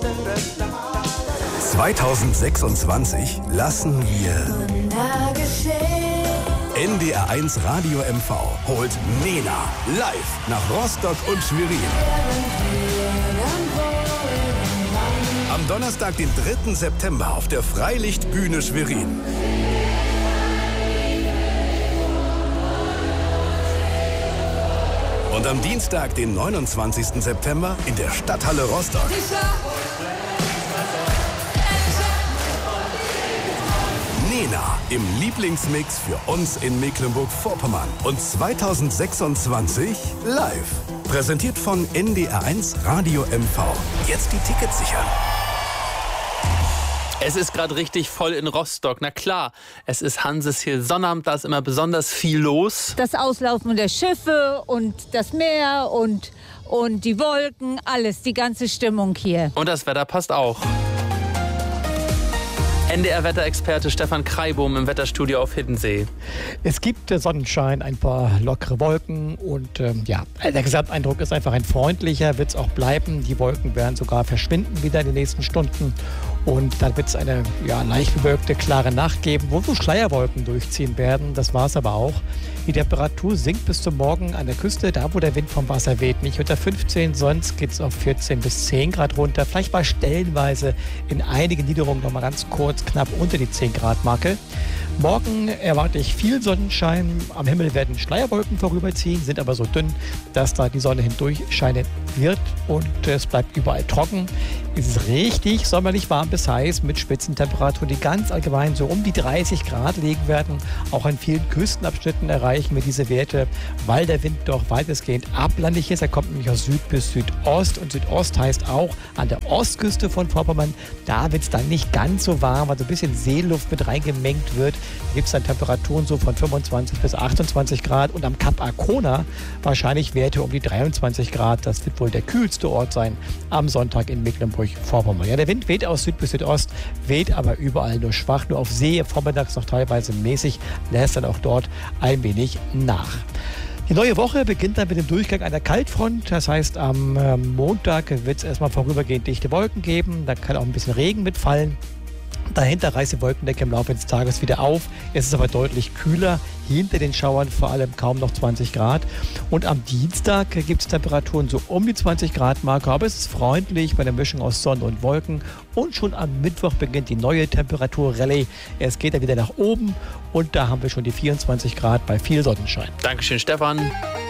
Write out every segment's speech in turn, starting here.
2026 lassen wir NDR1 Radio MV holt Nena live nach Rostock und Schwerin. Am Donnerstag, den 3. September auf der Freilichtbühne Schwerin. Und am Dienstag, den 29. September in der Stadthalle Rostock. Nena im Lieblingsmix für uns in Mecklenburg-Vorpommern. Und 2026 live. Präsentiert von NDR1 Radio MV. Jetzt die Tickets sichern. Es ist gerade richtig voll in Rostock. Na klar, es ist Hanseshill Sonnabend, da ist immer besonders viel los. Das Auslaufen der Schiffe und das Meer und die Wolken, alles, die ganze Stimmung hier. Und das Wetter passt auch. NDR-Wetterexperte Stefan Kreibohm im Wetterstudio auf Hiddensee. Es gibt Sonnenschein, ein paar lockere Wolken und der Gesamteindruck ist einfach ein freundlicher, wird es auch bleiben. Die Wolken werden sogar verschwinden wieder in den nächsten Stunden und dann wird es eine leicht bewölkte, klare Nacht geben, wo so Schleierwolken durchziehen werden. Das war es aber auch. Die Temperatur sinkt bis zum Morgen an der Küste, da wo der Wind vom Wasser weht, nicht unter 15, sonst geht es auf 14 bis 10 Grad runter. Vielleicht mal stellenweise in einigen Niederungen noch mal ganz kurz knapp unter die 10 Grad Marke. Morgen erwarte ich viel Sonnenschein. Am Himmel werden Schleierwolken vorüberziehen, sind aber so dünn, dass da die Sonne hindurch scheinen wird und es bleibt überall trocken. Es ist richtig sommerlich warm bis heiß mit Spitzentemperaturen, die ganz allgemein so um die 30 Grad liegen werden. Auch an vielen Küstenabschnitten erreichen wir diese Werte, weil der Wind doch weitestgehend ablandig ist. Er kommt nämlich aus Süd bis Südost und Südost heißt auch an der Ostküste von Vorpommern. Da wird es dann nicht ganz so warm, weil so ein bisschen Seeluft mit reingemengt wird. Da gibt es dann Temperaturen so von 25 bis 28 Grad und am Kap Arkona wahrscheinlich Werte um die 23 Grad. Das wird wohl der kühlste Ort sein am Sonntag in Mecklenburg-Vorpommern. Ja, der Wind weht aus Süd bis Südost, weht aber überall nur schwach, nur auf See vormittags noch teilweise mäßig, lässt dann auch dort ein wenig nach. Die neue Woche beginnt dann mit dem Durchgang einer Kaltfront. Das heißt, am Montag wird es erstmal vorübergehend dichte Wolken geben. Da kann auch ein bisschen Regen mitfallen. Dahinter reißt die Wolkendecke im Laufe des Tages wieder auf. Es ist aber deutlich kühler. Hinter den Schauern vor allem kaum noch 20 Grad. Und am Dienstag gibt es Temperaturen so um die 20 Grad Marke. Aber es ist freundlich bei der Mischung aus Sonne und Wolken. Und schon am Mittwoch beginnt die neue Temperaturrallye. Es geht dann wieder nach oben. Und da haben wir schon die 24 Grad bei viel Sonnenschein. Dankeschön, Stefan.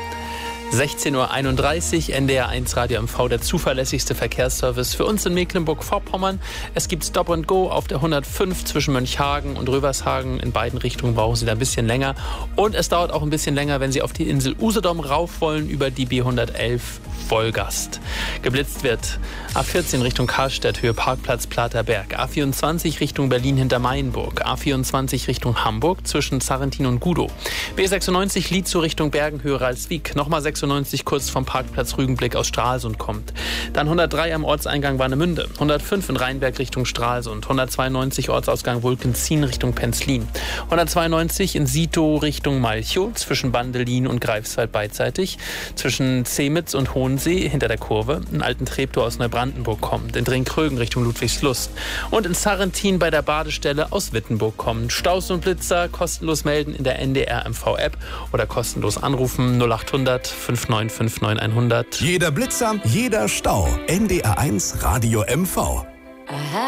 16.31 Uhr, NDR1 Radio MV, der zuverlässigste Verkehrsservice für uns in Mecklenburg-Vorpommern. Es gibt Stop and Go auf der 105 zwischen Mönchhagen und Rövershagen. In beiden Richtungen brauchen Sie da ein bisschen länger. Und es dauert auch ein bisschen länger, wenn Sie auf die Insel Usedom rauf wollen, über die B111 Wolgast. Geblitzt wird A14 Richtung Karlstedt, Höhe Parkplatz Platerberg. A24 Richtung Berlin hinter Mainburg. A24 Richtung Hamburg zwischen Zarrentin und Gudow. B96 Lietzow Richtung Bergen, Höhe Ralswiek. Nochmal 96 kurz vom Parkplatz Rügenblick aus Stralsund kommt. Dann 103 am Ortseingang Warnemünde. 105 in Rheinberg Richtung Stralsund. 192 Ortsausgang Wulkenzien Richtung Penzlin. 192 in Sitow Richtung Malchow zwischen Bandelin und Greifswald beidseitig. Zwischen Zemitz und Hohensee hinter der Kurve. In Alten-Treptow aus Neubrandenburg kommt. In Dringkrögen Richtung Ludwigslust. Und in Zarrentin bei der Badestelle aus Wittenburg kommen. Staus und Blitzer kostenlos melden in der NDR MV-App oder kostenlos anrufen 0800 5959 100. Jeder Blitzer, jeder Stau. NDR1 Radio MV.